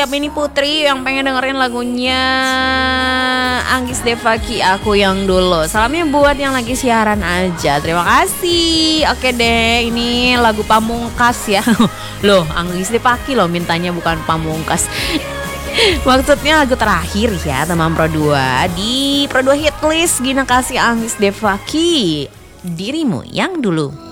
siapa ini Putri yang pengen dengerin lagunya Anggis Devaki, Aku Yang Dulu. Salamnya buat yang lagi siaran aja. Terima kasih. Oke deh, ini lagu Pamungkas ya. Loh, Anggis Devaki loh mintanya, bukan Pamungkas. Maksudnya lagu terakhir ya teman Pro 2 di Pro 2 Hitlist. Gina kasih Anggis Devaki, Dirimu Yang Dulu.